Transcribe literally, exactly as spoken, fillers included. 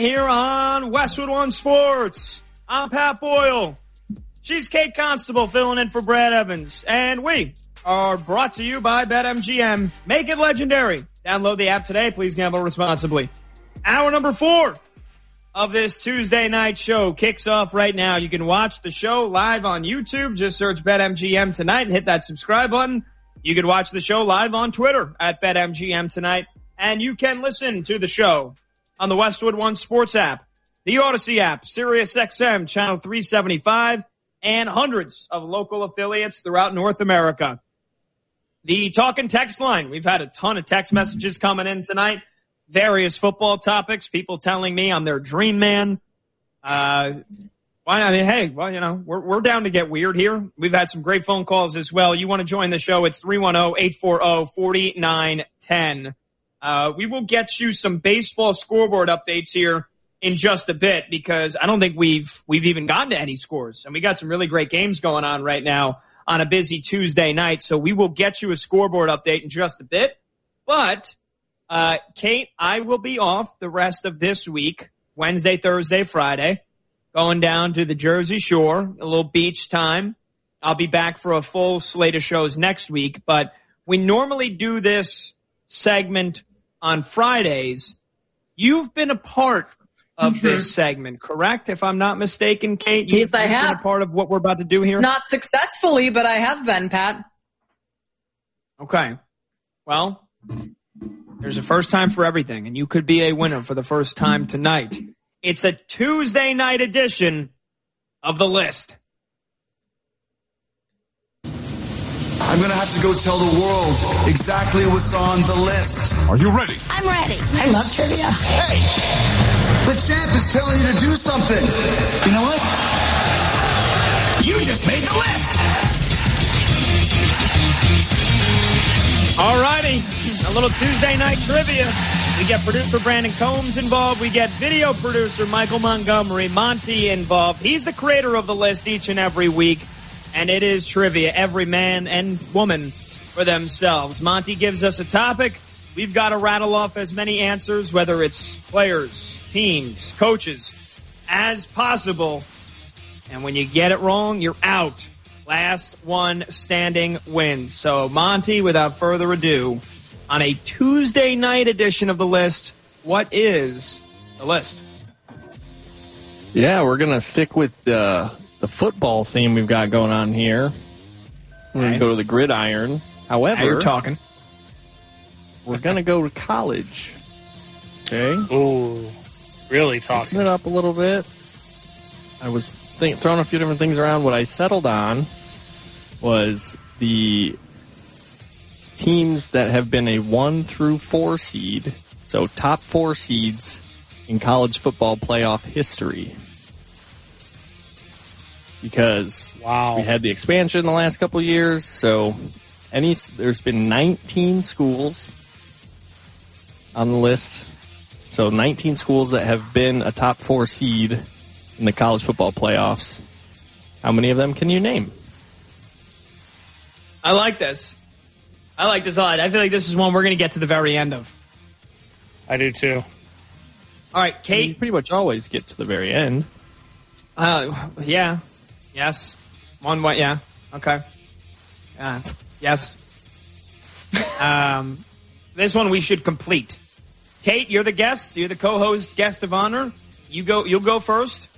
Here on Westwood One Sports, I'm Pat Boyle. She's Kate Constable filling in for Brad Evans. And we are brought to you by BetMGM. Make it legendary. Download the app today. Please gamble responsibly. Hour number four of this Tuesday night show kicks off right now. You can watch the show live on YouTube. Just search BetMGM Tonight and hit that subscribe button. You can watch the show live on Twitter at BetMGM Tonight. And you can listen to the show on the Westwood One Sports app, the Odyssey app, Sirius X M, Channel three seventy-five, and hundreds of local affiliates throughout North America. The talk and text line, we've had a ton of text messages coming in tonight, various football topics, people telling me I'm their dream man. Uh, why? I mean, hey, well, you know, we're, we're down to get weird here. We've had some great phone calls as well. You want to join the show, it's three one zero, eight four zero, four nine one zero. Uh, we will get you some baseball scoreboard updates here in just a bit because I don't think we've we've even gotten to any scores. And we got some really great games going on right now on a busy Tuesday night. So we will get you a scoreboard update in just a bit. But, uh, Kate, I will be off the rest of this week, Wednesday, Thursday, Friday, going down to the Jersey Shore, a little beach time. I'll be back for a full slate of shows next week. But we normally do this segment on Fridays. You've been a part of mm-hmm. this segment, correct? If I'm not mistaken, Kate, you've, yes, I you've have. been a part of what we're about to do here? Not successfully, but I have been, Pat. Okay. Well, there's a first time for everything, and you could be a winner for the first time tonight. It's a Tuesday night edition of The List. I'm going to have to go tell the world exactly what's on the list. Are you ready? I'm ready. I love trivia. Hey, the champ is telling you to do something. You know what? You just made the list. All righty. A little Tuesday night trivia. We get producer Brandon Combs involved. We get video producer Michael Montgomery, Monty, involved. He's the creator of The List each and every week. And it is trivia, every man and woman for themselves. Monty gives us a topic. We've got to rattle off as many answers, whether it's players, teams, coaches, as possible. And when you get it wrong, you're out. Last one standing wins. So, Monty, without further ado, on a Tuesday night edition of The List, what is The List? Yeah, we're going to stick with uh, the football theme we've got going on here. We're going to go to the gridiron. However, now you're talking. We're going to go to college. Okay? Ooh, really talking. Mixing it up a little bit. I was think, throwing a few different things around. What I settled on was the teams that have been a one through four seed, so top four seeds in college football playoff history. Because wow. we had the expansion the last couple of years, so any there's been nineteen schools on the list. So nineteen schools that have been a top four seed in the college football playoffs. How many of them can you name? I like this. I like this a lot. I feel like this is one we're going to get to the very end of. I do too. All right, Kate. You pretty much always get to the very end. Uh, yeah. Yes. One way, yeah. Okay. Uh, yes. um, this one we should complete. Kate, you're the guest. You're the co-host, guest of honor. You go. You'll go first.